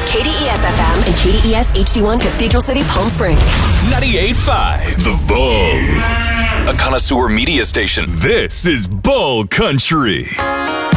KDES FM and KDES HD1 Cathedral City, Palm Springs. 98.5 The Bull. A connoisseur media station. This is Bull Country.